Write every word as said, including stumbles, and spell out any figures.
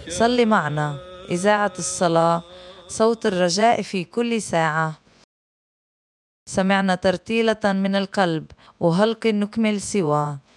صل معنا. إذاعة الصلاة، صوت الرجاء في كل ساعة. سمعنا ترتيلة من القلب، وهلق نكمل سوا.